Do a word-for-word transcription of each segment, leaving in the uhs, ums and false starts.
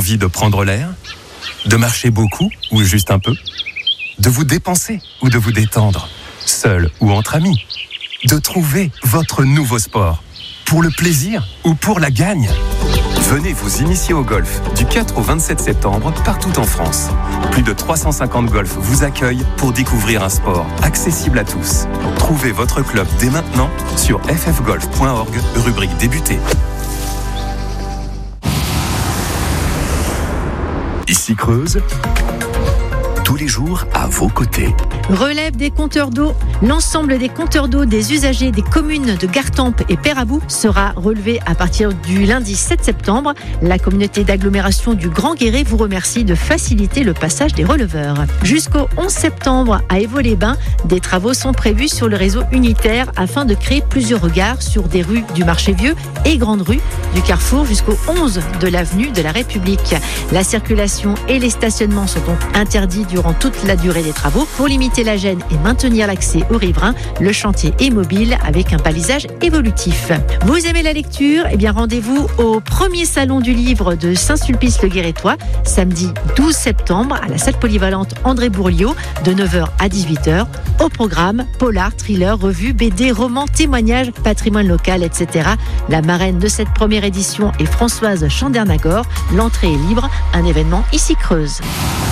Envie de prendre l'air? De marcher beaucoup ou juste un peu? De vous dépenser ou de vous détendre? Seul ou entre amis? De trouver votre nouveau sport? Pour le plaisir ou pour la gagne? Venez vous initier au golf du quatre au vingt-sept septembre partout en France. Plus de trois cent cinquante golfs vous accueillent pour découvrir un sport accessible à tous. Trouvez votre club dès maintenant sur f f golf point org, rubrique débuter. Ici Creuse, tous les jours à vos côtés. Relève des compteurs d'eau. L'ensemble des compteurs d'eau des usagers des communes de Gartempe et Pérabou sera relevé à partir du lundi sept septembre. La communauté d'agglomération du Grand Guéret vous remercie de faciliter le passage des releveurs. Jusqu'au onze septembre, à Évaux-les-Bains, des travaux sont prévus sur le réseau unitaire afin de créer plusieurs regards sur des rues du Marché Vieux et Grande Rue, du Carrefour jusqu'au onze de l'avenue de la République. La circulation et les stationnements sont donc interdits durant toute la durée des travaux. Pour limiter la gêne et maintenir l'accès aux riverains, le chantier est mobile avec un balisage évolutif. Vous aimez la lecture? Eh bien, rendez-vous au premier salon du livre de Saint-Sulpice-le-Guérétois, samedi douze septembre, à la salle polyvalente André Bourliot, de neuf heures à dix-huit heures. Au programme, polar, thriller, revue, B D, romans, témoignages, patrimoine local, et cetera. La marraine de cette première édition est Françoise Chandernagor. L'entrée est libre, un événement ici Creuse.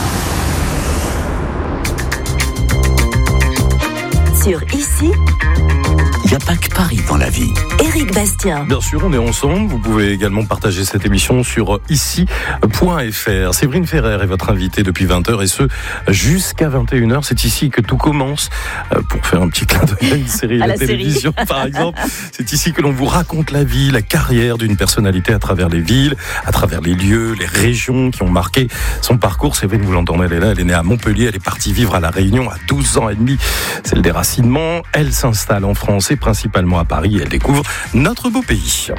Sur Ici, il n'y a pas que Paris dans la vie. Éric Bastien. Bien sûr, on est ensemble. Vous pouvez également partager cette émission sur ici point f r. Séverine Ferrer est votre invitée depuis vingt heures et ce, jusqu'à vingt et une heures. C'est ici que tout commence. Pour faire un petit clin d'œil à une série à, à la, la télévision, par exemple. C'est ici que l'on vous raconte la vie, la carrière d'une personnalité à travers les villes, à travers les lieux, les régions qui ont marqué son parcours. Séverine, vous l'entendez, elle est là. Elle est née à Montpellier. Elle est partie vivre à La Réunion à douze ans et demi. C'est le déracinement. Elle s'installe en France et principalement à Paris. Elle découvre notre beau pays.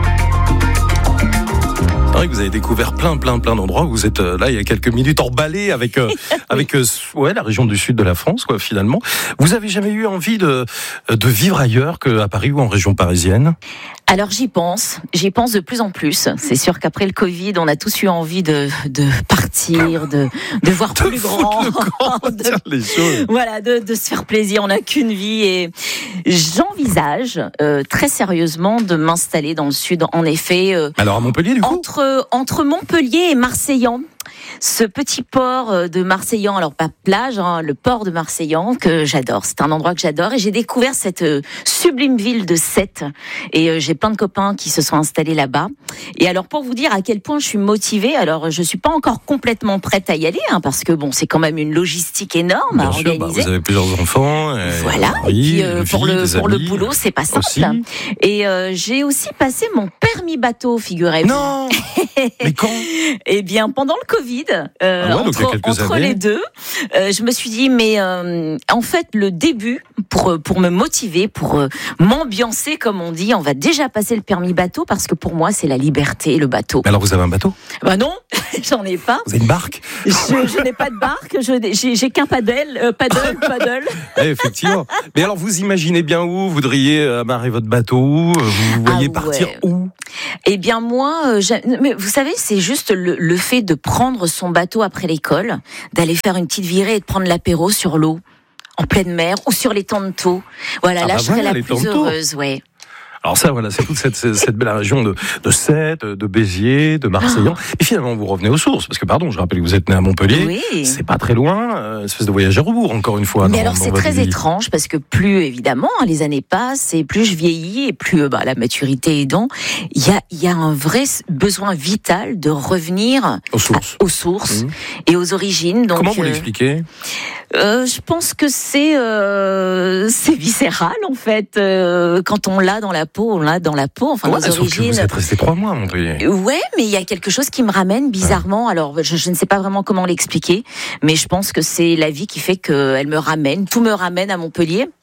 C'est vrai que vous avez découvert plein, plein, plein d'endroits. Vous êtes là il y a quelques minutes emballé avec euh, avec euh, ouais la région du sud de la France, quoi. Finalement, vous avez jamais eu envie de de vivre ailleurs qu'à Paris ou en région parisienne? Alors j'y pense, j'y pense de plus en plus. C'est sûr qu'après le Covid, on a tous eu envie de de partir, de de voir de plus grand, de, les choses. Voilà, de de se faire plaisir. On n'a qu'une vie et j'envisage euh, très sérieusement de m'installer dans le sud. En effet, euh, alors à Montpellier du coup. Entre entre Montpellier et Marseillan. Ce petit port de Marseillan, alors pas plage, hein, le port de Marseillan que j'adore. C'est un endroit que j'adore et j'ai découvert cette euh, sublime ville de Sète et euh, j'ai plein de copains qui se sont installés là-bas. Et alors pour vous dire à quel point je suis motivée, alors je suis pas encore complètement prête à y aller, hein, parce que bon, c'est quand même une logistique énorme Bien à sûr, organiser. Bah, vous avez plusieurs enfants. Et voilà. Oui, et puis euh, pour vie, le pour amis, le boulot, c'est pas simple. Aussi. Et euh, j'ai aussi passé mon permis bateau, figurez-vous. Non. Mais quand? Eh bien, pendant le Covid, euh, ah ouais, entre, entre les deux, euh, je me suis dit, mais euh, en fait, le début, pour pour me motiver, pour euh, m'ambiancer, comme on dit, on va déjà passer le permis bateau, parce que pour moi, c'est la liberté, le bateau. Alors, vous avez un bateau? Bah non, j'en ai pas. Vous avez une barque? Je, je n'ai pas de barque, je, j'ai, j'ai qu'un paddle, euh, paddle, paddle. Eh, effectivement. Mais alors, vous imaginez bien où vous voudriez amarrer votre bateau? Vous voyez ah, partir ouais. où? Eh bien moi, euh, mais vous savez, c'est juste le, le fait de prendre son bateau après l'école, d'aller faire une petite virée et de prendre l'apéro sur l'eau, en pleine mer ou sur les Tantos. Voilà, ah là bah je serais voilà, la plus heureuse, ouais. Alors ça, voilà, c'est toute cette, cette belle région de, de Sète, de Béziers, de Marseillan. Oh. Et finalement, vous revenez aux sources, parce que, pardon, je rappelle que vous êtes né à Montpellier. Oui. C'est pas très loin, euh, espèce de voyage à rebours, encore une fois. Mais dans, alors, dans c'est très vie. étrange, parce que plus, évidemment, les années passent, et plus je vieillis, et plus bah, la maturité aidant, il y a, y a un vrai besoin vital de revenir aux sources, à, aux sources mmh. et aux origines. Donc, comment vous euh, l'expliquez? Euh, je pense que c'est euh, c'est viscéral en fait. Euh, quand on l'a dans la peau, on l'a dans la peau. Enfin, ouais, nos origines. Que vous êtes resté trois mois à Montpellier. Ouais, mais il y a quelque chose qui me ramène bizarrement. Ouais. Alors, je, je ne sais pas vraiment comment l'expliquer, mais je pense que c'est la vie qui fait qu'elle me ramène. Tout me ramène à Montpellier.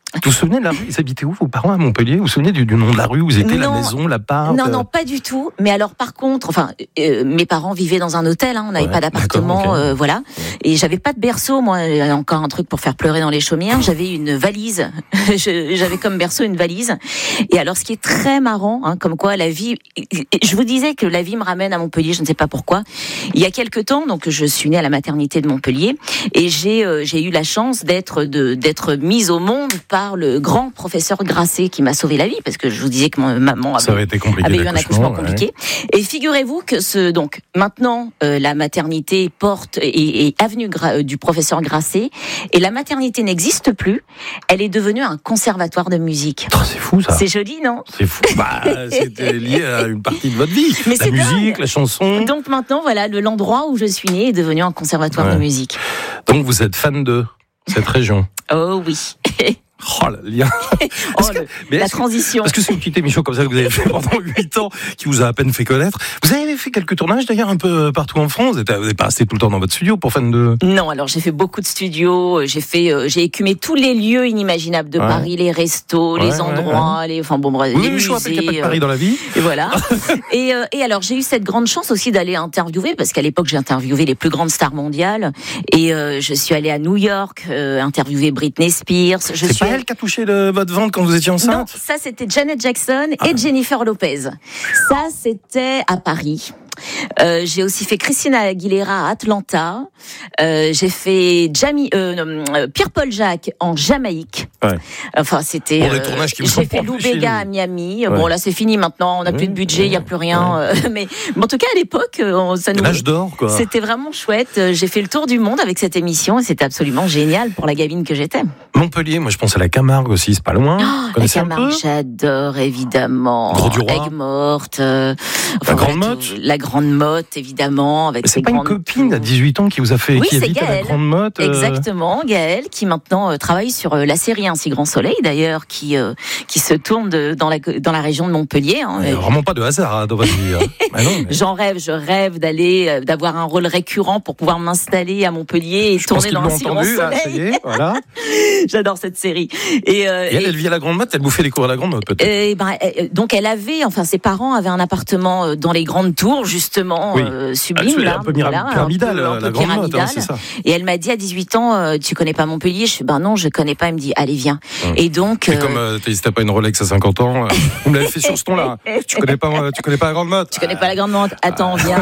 Vous vous souvenez de la rue? Ils habitaient où, vos parents, à Montpellier? Vous vous souvenez du, du nom de la rue où vous étiez, Non. la maison, l'appart? Non, non, pas du tout. Mais alors, par contre, enfin, euh, mes parents vivaient dans un hôtel. Hein, on n'avait Ouais, pas d'appartement, d'accord, ok. euh, voilà. Et j'avais pas de berceau, moi. Encore un truc pour faire pleurer dans les chaumières. J'avais une valise. Je- j'avais comme berceau une valise. Et alors, ce qui est très marrant, hein, comme quoi la vie. Je vous disais que la vie me ramène à Montpellier. Je ne sais pas pourquoi. Il y a quelque temps, donc, je suis née à la maternité de Montpellier, et j'ai euh, j'ai eu la chance d'être de d'être mise au monde par le grand professeur Grasset qui m'a sauvé la vie, parce que je vous disais que mon maman avait, Ça aurait été compliqué. avait eu un accouchement ouais. compliqué. Et figurez-vous que ce donc maintenant euh, la maternité porte et, et avenue Gra- du professeur Grasset, et la maternité n'existe plus. Elle est devenue un conservatoire de musique. Oh, c'est fou, ça. C'est joli, non? C'est fou. Bah, c'était lié à une partie de votre vie. Mais la c'est musique, dingue. la chanson. Donc maintenant, voilà, le- l'endroit où je suis née est devenu un conservatoire Ouais. de musique. Donc, vous êtes fan de cette région. Oh oui. Oh, le lien. Oh, Est-ce que- le- mais la est-ce que- transition. Parce que c'est une petite émission comme ça que vous avez fait pendant huit ans, qui vous a à peine fait connaître. Vous avez fait quelques tournages d'ailleurs un peu partout en France. Vous n'êtes vous n'êtes pas resté tout le temps dans votre studio pour fan de. Non, alors j'ai fait beaucoup de studios, j'ai fait, euh, j'ai écumé tous les lieux inimaginables de Ouais. Paris, les restos, Ouais, les ouais, endroits, les, enfin bon, bref, Oui, les mais je vous rappelle qu'il n'y a pas musées. que Paris dans la vie. euh, et voilà. et, euh, et alors j'ai eu cette grande chance aussi d'aller interviewer, parce qu'à l'époque j'ai interviewé les plus grandes stars mondiales, et euh, je suis allée à New York euh, interviewer Britney Spears. Je C'est suis pas allée- elle qui a touché le, votre ventre quand vous étiez Non, enceinte? ça c'était Janet Jackson et Ah. Jennifer Lopez. Ça c'était à Paris. Euh, j'ai aussi fait Christina Aguilera à Atlanta. Euh, j'ai fait Jamie, euh, non, euh, Pierre-Paul Jacques en Jamaïque. Ouais. Enfin, c'était. Bon, les tournages qui vous sont j'ai fait Lou empêchés, Bega vous. à Miami. Ouais. Bon, là, c'est fini maintenant. On n'a Ouais. plus de budget, il n'y a plus rien. euh, mais, mais en tout cas, à l'époque, euh, ça nous. L'âge d'or, quoi. C'était vraiment chouette. Euh, J'ai fait le tour du monde avec cette émission et c'était absolument génial pour la gamine que j'étais. Montpellier, moi je pense à la Camargue aussi, c'est pas loin. Vous Oh, la connaissez un peu? Camargue, j'adore évidemment. Gros du Roi. Aigues-Mortes. euh, La Grande voilà, Motte. tout- La Grande Motte, évidemment. Avec Mais ses c'est pas une grandes copine tours. à dix-huit ans qui vous a fait, Oui, qui c'est habite à la Gaëlle. Grande Motte. euh, Exactement, Gaëlle, qui maintenant euh, travaille sur euh, la série Un si grand soleil, d'ailleurs, qui euh, qui se tourne de, dans la dans la région de Montpellier. Hein, Il n'y a vraiment pas de hasard hein, dans votre vie. hein. Bah non, mais J'en rêve, je rêve d'aller, euh, d'avoir un rôle récurrent pour pouvoir m'installer à Montpellier et je pense tourner qu'ils dans l'ont Un si grand entendu, là, ça y soleil. est, voilà. J'adore cette série. Et, euh, Et elle, et- elle vit à la Grande Motte, elle bouffait les cours à la Grande Motte peut-être. et ben, euh, donc elle avait, enfin ses parents avaient un appartement euh, dans les grandes tours justement Oui. euh, Ah, sublime c'est là, un peu mira- voilà, un pyramidal, peu- un la peu Grande Motte, hein, pyramidal. c'est ça. Et elle m'a dit à dix-huit ans, euh, tu connais pas Montpellier? Je fais ben non, je connais pas. Elle me dit allez viens. Hum. Et donc C'est euh, comme euh, t'hésitais pas une Rolex à cinquante ans, euh, vous me l'avez fait sur ce ton-là. Tu connais pas, euh, tu connais pas la Grande Motte? tu connais pas la Grande Motte? Attends, viens.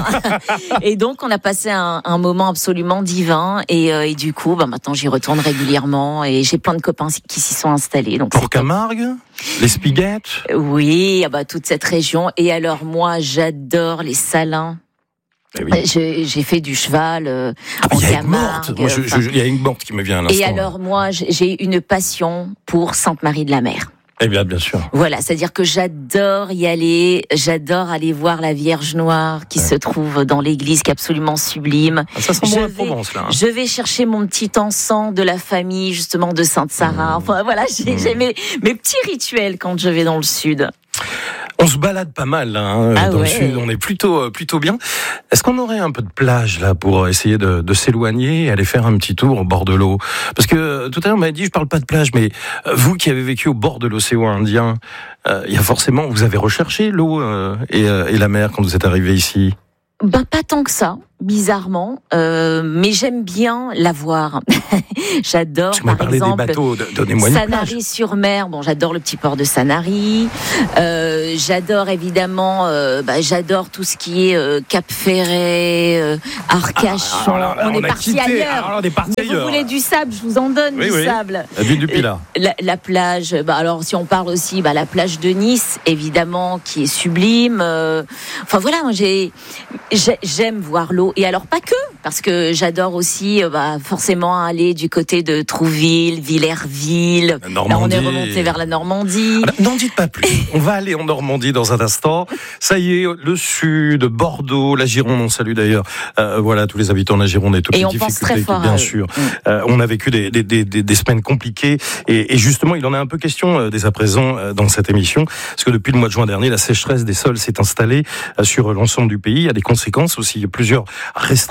Et donc on a passé un, un moment absolument divin. Et, euh, et du coup, ben maintenant j'y retourne régulièrement et j'ai plein de copains qui s'y sont installés. Donc Pour c'est top. Camargue, les Spiguettes. Oui, ah bah toute cette région. Et alors moi, j'adore les salins. Eh oui. Euh, J'ai j'ai fait du cheval euh, Ah, en il y a une morte. Camargue. Moi, je- enfin. je- Il y a une morte qui me vient à l'instant. Et alors moi, j'ai- j'ai une passion pour Sainte-Marie-de-la-Mer. Eh bien, bien sûr. Voilà, c'est-à-dire que j'adore y aller, j'adore aller voir la Vierge Noire qui Ouais. se trouve dans l'église, qui est absolument sublime. Ah, ça sent Je bon la vais- Provence, là. hein. Je vais chercher mon petit encens de la famille, justement, de Sainte-Sarah. Mmh. Enfin, voilà, j'ai Mmh. j'ai mes, mes petits rituels quand je vais dans le sud. On se balade pas mal là, hein, Ah dans ouais. le sud, on est plutôt euh, plutôt bien. Est-ce qu'on aurait un peu de plage là pour essayer de, de s'éloigner et aller faire un petit tour au bord de l'eau? Parce que euh, tout à l'heure on m'a dit je parle pas de plage, mais euh, vous qui avez vécu au bord de l'océan Indien, euh, il y a forcément vous avez recherché l'eau euh, et, euh, et la mer quand vous êtes arrivé ici. Ben, pas tant que ça, bizarrement, euh, mais j'aime bien la voir. J'adore, Parce que vous m'avez par parlé exemple, des bateaux, de- donnez-moi une plage. Sanary-sur-Mer. Bon, j'adore le petit port de Sanary. Euh, j'adore évidemment, euh, bah, j'adore tout ce qui est euh, Cap Ferret, euh, Arcachon. Alors là, on, est a parti quitté, ailleurs. alors on est parti Mais vous ailleurs. voulez du sable, je vous en donne Oui, du oui. sable. La ville du Pilat. La, la plage, bah alors si on parle aussi, bah, la plage de Nice, évidemment, qui est sublime. Euh, enfin voilà, moi j'ai, j'ai- j'aime voir l'eau. Et alors pas que, parce que j'adore aussi, euh, bah, forcément aller du côté de Trouville, Villerville. La Là, on Normandie. est remonté vers la Normandie. Ah, n'en dites pas plus. On va aller en Normandie dans un instant. Ça y est, le sud, Bordeaux, la Gironde, on salue d'ailleurs. Euh, voilà, tous les habitants de la Gironde et toutes Et les on pense difficultés, très fort bien à eux. sûr. Mm. Euh, on a vécu des, des, des, des, des semaines compliquées et, et justement, il en est un peu question euh, dès à présent euh, dans cette émission, parce que depuis le mois de juin dernier, la sécheresse des sols s'est installée euh, sur l'ensemble du pays. Il y a des conséquences aussi, il y a plusieurs restrictions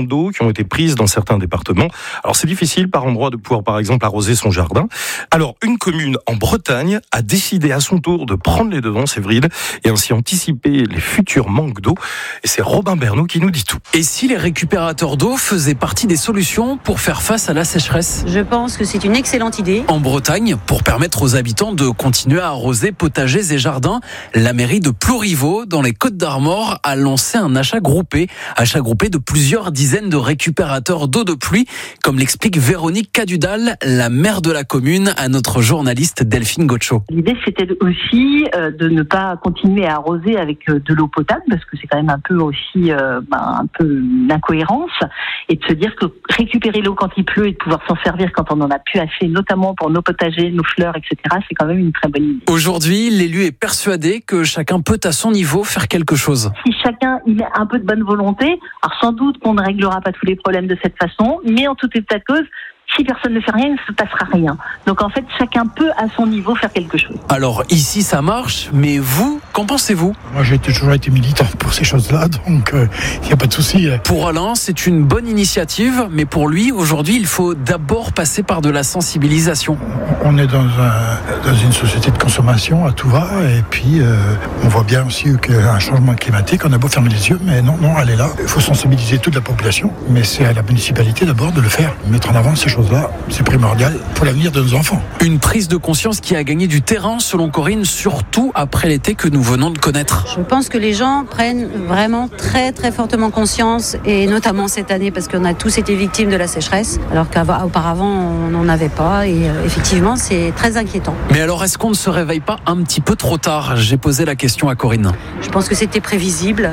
d'eau qui ont été prises dans certains départements. Alors c'est difficile par endroits de pouvoir par exemple arroser son jardin. Alors une commune en Bretagne a décidé à son tour de prendre les devants, Séverine, et ainsi anticiper les futurs manques d'eau. Et c'est Robin Bernot qui nous dit tout. Et si les récupérateurs d'eau faisaient partie des solutions pour faire face à la sécheresse ? Je pense que c'est une excellente idée. En Bretagne, pour permettre aux habitants de continuer à arroser potagers et jardins, la mairie de Plouriveau, dans les Côtes-d'Armor, a lancé un achat groupé. Achat groupé de plusieurs dizaines de récupérateurs d'eau de pluie, comme l'explique Véronique Cadudal, la maire de la commune, à notre journaliste Delphine Gaucho. L'idée, c'était aussi euh, de ne pas continuer à arroser avec euh, de l'eau potable, parce que c'est quand même un peu aussi euh, ben, un peu une incohérence, et de se dire que récupérer l'eau quand il pleut et de pouvoir s'en servir quand on n'en a plus assez, notamment pour nos potagers, nos fleurs, et cetera, c'est quand même une très bonne idée. Aujourd'hui, l'élu est persuadé que chacun peut à son niveau faire quelque chose. Si chacun y met un peu de bonne volonté, alors sans doute qu'on ne réglera pas tous les problèmes de cette façon, mais en tout état de cause, si personne ne fait rien, il ne se passera rien. Donc en fait, chacun peut à son niveau faire quelque chose. Alors ici, ça marche, mais vous, qu'en pensez-vous ? Moi, j'ai toujours été militant pour ces choses-là, donc il euh, n'y a pas de souci. Pour Alain, c'est une bonne initiative, mais pour lui, aujourd'hui, il faut d'abord passer par de la sensibilisation. On est dans, un, dans une société de consommation à tout va, et puis euh, on voit bien aussi qu'il y a un changement climatique. On a beau fermer les yeux, mais non, non, elle est là. Il faut sensibiliser toute la population, mais c'est à la municipalité d'abord de le faire, mettre en avant ces choses. Là, c'est primordial pour l'avenir de nos enfants. Une prise de conscience qui a gagné du terrain, selon Corinne, surtout après l'été que nous venons de connaître. Je pense que les gens prennent vraiment très très fortement conscience, et notamment cette année, parce qu'on a tous été victimes de la sécheresse, alors qu'auparavant on n'en avait pas, et euh, effectivement c'est très inquiétant. Mais alors est-ce qu'on ne se réveille pas un petit peu trop tard ? J'ai posé la question à Corinne. Je pense que c'était prévisible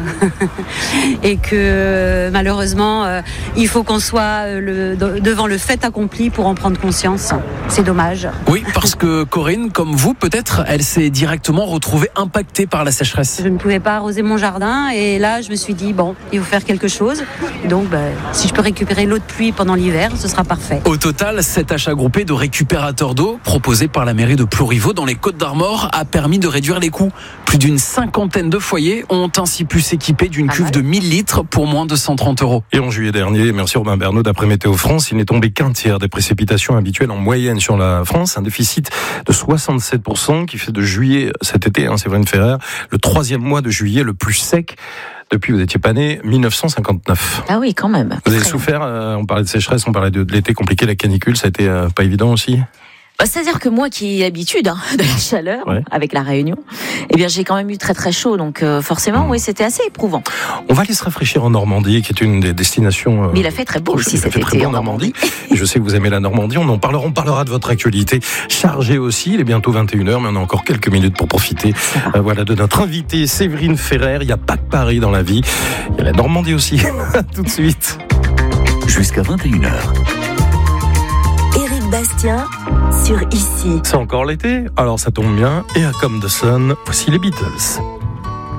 et que malheureusement euh, il faut qu'on soit le, devant le fait accompli pour en prendre conscience. C'est dommage. Oui, parce que Corinne, comme vous, peut-être, elle s'est directement retrouvée impactée par la sécheresse. Je ne pouvais pas arroser mon jardin, et là, je me suis dit, bon, il faut faire quelque chose. Donc, bah, si je peux récupérer l'eau de pluie pendant l'hiver, ce sera parfait. Au total, cet achat groupé de récupérateurs d'eau, proposé par la mairie de Plouriveau dans les Côtes-d'Armor, a permis de réduire les coûts. Plus d'une cinquantaine de foyers ont ainsi pu s'équiper d'une cuve de mille litres pour moins de cent trente euros. Et en juillet dernier, merci Robin Bernot, d'après Météo France, il n'est tombé qu'un tiers des précipitations habituelles en moyenne sur la France, un déficit de soixante-sept pour cent qui fait de juillet cet été, hein, Séverine Ferrer, le troisième mois de juillet le plus sec depuis, vous n'étiez pas né, mille neuf cent cinquante-neuf. Ah oui, quand même. Vous avez souffert, euh, on parlait de sécheresse, on parlait de, de l'été compliqué, la canicule, ça a été euh, pas évident aussi ? Bah, c'est-à-dire que moi qui ai l'habitude hein, de la chaleur, ouais. avec la Réunion, eh bien j'ai quand même eu très très chaud, donc euh, forcément, mmh. oui, c'était assez éprouvant. On va aller se rafraîchir en Normandie, qui est une des destinations. Euh, Mais il a fait très beau aussi cet été. Il a fait très beau en Normandie. Et je sais que vous aimez la Normandie. On en parlera, on parlera de votre actualité chargée aussi. Il est bientôt vingt et une heures, mais on a encore quelques minutes pour profiter. Euh, voilà de notre invitée Séverine Ferrer. Il n'y a pas que Paris dans la vie, il y a la Normandie aussi. Tout de suite. Jusqu'à vingt et une heures. Bastien sur Ici. C'est encore l'été, alors ça tombe bien. Et à Comme the Sun, voici les Beatles.